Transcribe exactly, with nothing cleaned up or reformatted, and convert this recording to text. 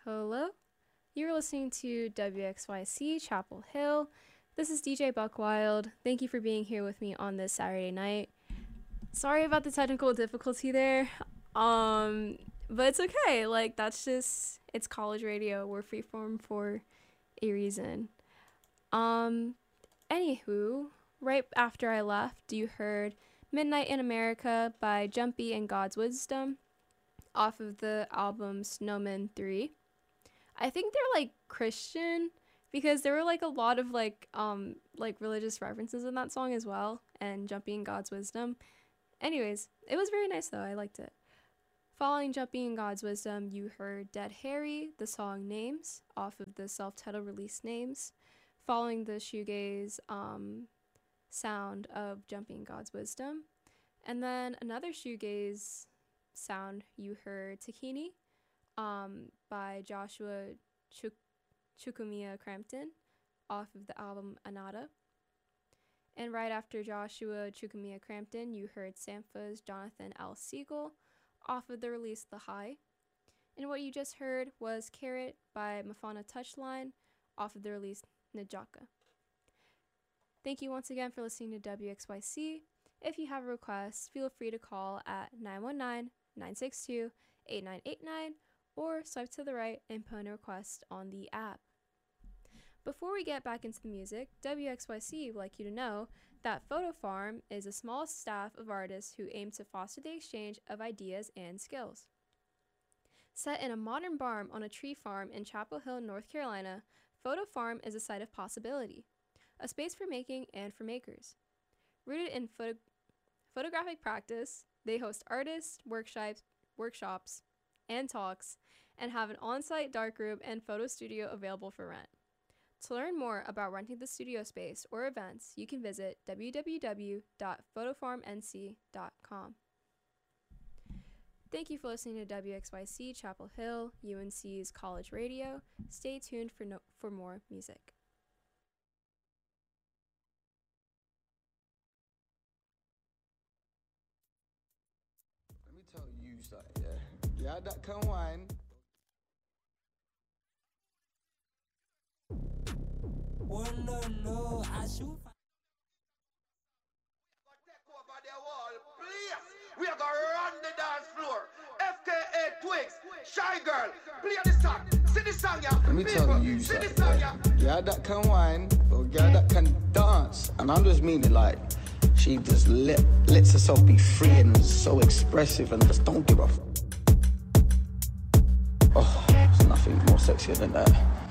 Hello, you're listening to W X Y C Chapel Hill. This is D J Buckwild. Thank you for being here with me on this Saturday night. Sorry about the technical difficulty there, um, but it's okay. Like, that's just, it's college radio. We're freeform for a reason. Um, anywho, right after I left, you heard Midnight in America by Jumpy and God's Wisdom off of the album Snowman three. I think they're like Christian because there were like a lot of like um like religious references in that song as well, and Jumpy and God's Wisdom. Anyways, it was very nice though. I liked it. Following Jumpy and God's Wisdom, you heard Dead Harry, the song Names, off of the self-titled release Names. Following the shoegaze um sound of Jumpy and God's Wisdom. And then another shoegaze sound, you heard Tahini um, by Joshua Chuk- Chukwuemeka Crampton off of the album Anada. And right after Joshua Chukwuemeka Crampton, you heard Sampha's Jonathan L. Siegel off of the release The High. And what you just heard was Carrot by Mafana Touchline off of the release Najaka. Thank you once again for listening to W X Y C. If you have a request, feel free to call at nine one nine, nine six two, eight nine eight nine or swipe to the right and put in a request on the app. Before we get back into the music, W X Y C would like you to know that Photo Farm is a small staff of artists who aim to foster the exchange of ideas and skills. Set in a modern barn on a tree farm in Chapel Hill, North Carolina, Photo Farm is a site of possibility, a space for making and for makers. Rooted in photo- photographic practice, they host artists, workshops, workshops, and talks, and have an on-site darkroom and photo studio available for rent. To learn more about renting the studio space or events, you can visit w w w dot photo farm n c dot com. Thank you for listening to W X Y C Chapel Hill, U N C's college radio. Stay tuned for, no- for more music. Let me tell you something, yeah. Yeah, that can wine. Wanna know I should Take over the wall, please. We are gonna run the dance floor. F K A Twigs, Shy Girl, play the song. Sing the song, yeah. Let me People, tell you sing the something, song, yeah. yeah. Yeah, that can wine, or yeah, that can dance. And I'm just meaning like, she just let, lets herself be free and so expressive and just don't give a f- Oh, there's nothing more sexier than that.